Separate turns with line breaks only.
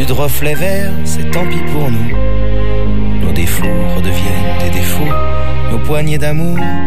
Plus de reflets verts, c'est tant pis pour nous. Nos défauts redeviennent des défauts, nos poignées d'amour